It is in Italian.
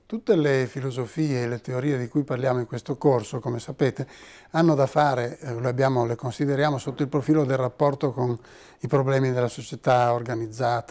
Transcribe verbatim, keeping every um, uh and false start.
Tutte le filosofie e le teorie di cui parliamo in questo corso, come sapete, hanno da fare, eh, le, abbiamo, le consideriamo sotto il profilo del rapporto con i problemi della società organizzata,